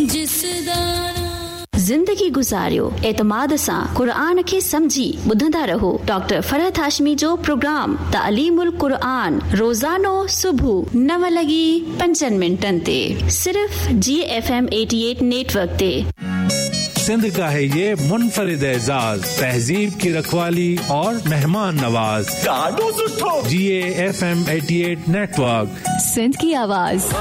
ज़िंदगी गुज़ारियो एतमाद सां क़ुरान खे समझी ॿुधंदा रहो डॉक्टर फरहत हाशमी जो प्रोग्राम तालीमुल क़ुरान रोज़ानो सुबुह 9:05 ते सिर्फ GFM 88 नेटवर्क ते। सिंध का है ये मुनफरिद एजाज, तहजीब की रखवाली और मेहमान नवाज। GFM 88 नेटवर्क, सिंध की आवाज।